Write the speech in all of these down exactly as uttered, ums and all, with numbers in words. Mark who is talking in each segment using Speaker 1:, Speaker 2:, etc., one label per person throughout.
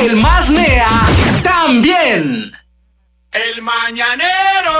Speaker 1: el más nea también.
Speaker 2: El mañanero.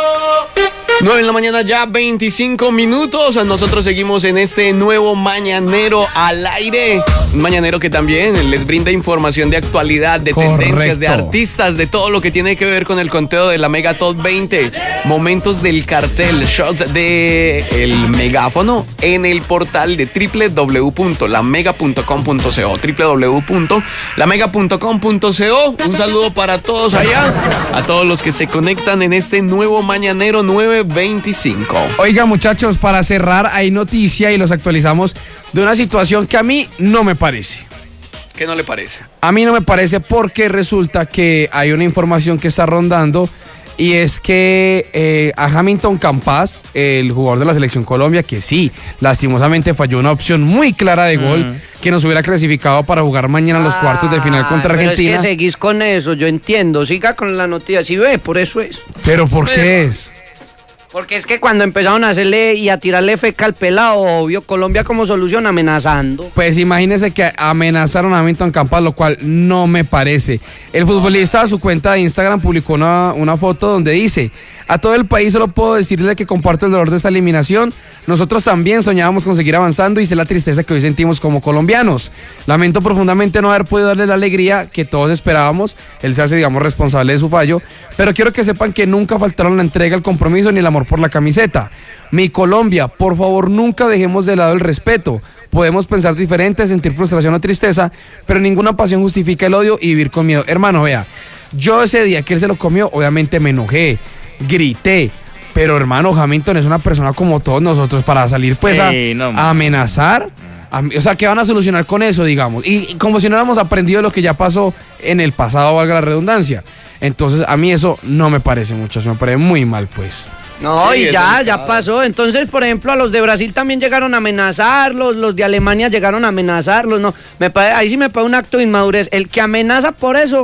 Speaker 3: nueve en la mañana ya, veinticinco minutos. Nosotros seguimos en este nuevo mañanero al aire. Un mañanero que también les brinda información de actualidad, de
Speaker 4: Correcto.
Speaker 3: tendencias, de artistas, de todo lo que tiene que ver con el conteo de la Mega Top veinte. Momentos del cartel, shots de el megáfono en el portal de doble u doble u doble u punto la mega punto com punto co. doble u doble u doble u punto la mega punto com punto co. Un saludo para todos allá, a todos los que se conectan en este nuevo mañanero nueve veinticinco.
Speaker 4: Oiga, muchachos, para cerrar, hay noticia y los actualizamos de una situación que a mí no me parece.
Speaker 3: ¿Qué no le parece?
Speaker 4: A mí no me parece porque resulta que hay una información que está rondando y es que eh, a Hamilton Campas, el jugador de la Selección Colombia, que sí, lastimosamente falló una opción muy clara de gol mm. que nos hubiera clasificado para jugar mañana los ah, cuartos de final contra
Speaker 5: pero
Speaker 4: Argentina.
Speaker 5: Es que seguís con eso, yo entiendo, siga con la noticia, si ve, por eso es.
Speaker 4: ¿Pero por pero, qué es?
Speaker 5: Porque es que cuando empezaron a hacerle y a tirarle feca al pelado, obvio, Colombia como solución amenazando.
Speaker 4: Pues imagínese que amenazaron a Hamilton Campas, lo cual no me parece. El futbolista a su cuenta de Instagram publicó una, una foto donde dice: a todo el país solo puedo decirle que comparto el dolor de esta eliminación. Nosotros también soñábamos con seguir avanzando y sé la tristeza que hoy sentimos como colombianos. Lamento profundamente no haber podido darle la alegría que todos esperábamos. Él se hace, digamos, responsable de su fallo. Pero quiero que sepan que nunca faltaron la entrega, el compromiso ni el amor por la camiseta. Mi Colombia, por favor, nunca dejemos de lado el respeto. Podemos pensar diferente, sentir frustración o tristeza, pero ninguna pasión justifica el odio y vivir con miedo. Hermano, vea, yo ese día que él se lo comió, obviamente me enojé, grité, pero hermano, Hamilton es una persona como todos nosotros para salir pues a, sí, no, a amenazar. A, o sea, ¿qué van a solucionar con eso, digamos? Y, y como si no hubiéramos aprendido lo que ya pasó en el pasado, valga la redundancia. Entonces, a mí eso no me parece mucho, me parece muy mal, pues.
Speaker 5: No, sí, y ya, ya
Speaker 3: delicado.
Speaker 5: pasó. Entonces, por ejemplo, a los de Brasil también llegaron a amenazarlos, los de Alemania llegaron a amenazarlos, no. Me parece, ahí sí me parece un acto de inmadurez. El que amenaza por eso,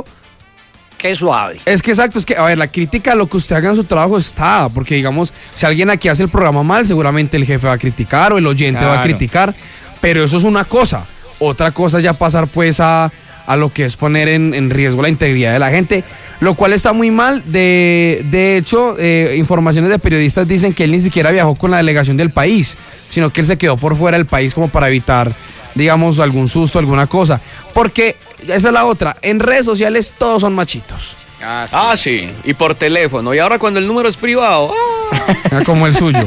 Speaker 5: qué suave.
Speaker 4: Es que exacto, es que, a ver, la crítica a lo que usted haga en su trabajo está, porque digamos, si alguien aquí hace el programa mal, seguramente el jefe va a criticar o el oyente claro. va a criticar, pero eso es una cosa. Otra cosa es ya pasar pues a, a lo que es poner en, en riesgo la integridad de la gente, lo cual está muy mal. De, de hecho, eh, informaciones de periodistas dicen que él ni siquiera viajó con la delegación del país, sino que él se quedó por fuera del país como para evitar, digamos, algún susto, alguna cosa. Porque, esa es la otra, en redes sociales todos son machitos.
Speaker 3: Ah, sí. Ah, sí, y por teléfono. Y ahora cuando el número es privado,
Speaker 4: ¡ah! Como el suyo.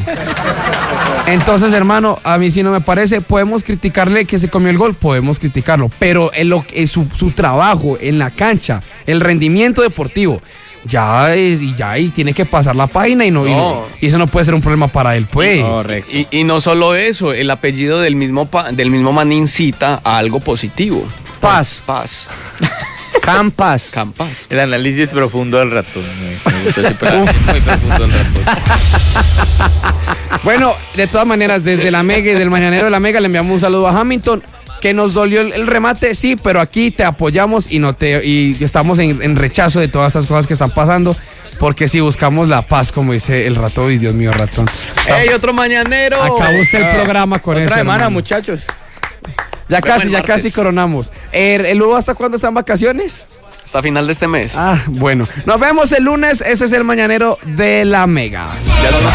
Speaker 4: Entonces, hermano, a mí sí no me parece. Podemos criticarle que se comió el gol, podemos criticarlo, pero en lo, en su, su trabajo en la cancha, el rendimiento deportivo, ya y ya y tiene que pasar la página y no, no. Y, no y eso no puede ser un problema para él, pues.
Speaker 3: Correcto. Y, y no solo eso, el apellido del mismo pa, del mismo man incita a algo positivo.
Speaker 5: Paz,
Speaker 3: paz.
Speaker 5: Campas.
Speaker 3: Campas.
Speaker 6: El análisis profundo del ratón. Me gusta ese muy profundo del ratón.
Speaker 4: Bueno, de todas maneras, desde la Mega y del Mañanero de la Mega le enviamos un saludo a Hamilton. Que nos dolió el, el remate, sí, pero aquí te apoyamos y no te y estamos en, en rechazo de todas estas cosas que están pasando. Porque si buscamos la paz, como dice el ratón, y Dios mío, ratón.
Speaker 3: ¡Ey, otro mañanero!
Speaker 4: Acabó usted el programa con
Speaker 6: Otra
Speaker 4: eso.
Speaker 6: semana,
Speaker 4: hermano.
Speaker 6: muchachos.
Speaker 4: Ya casi, ya casi coronamos. ¿El, el Hugo hasta cuándo están vacaciones?
Speaker 3: Hasta final de este mes.
Speaker 4: Ah, bueno. Nos vemos el lunes. Ese es el Mañanero de la Mega.
Speaker 3: Ya lo